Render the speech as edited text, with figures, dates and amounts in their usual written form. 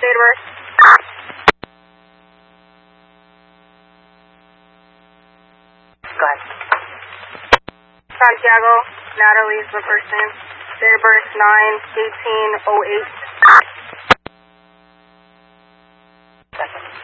Date of birth. Go ahead. Santiago, Natalie's the first name. Date of birth 9/18/08.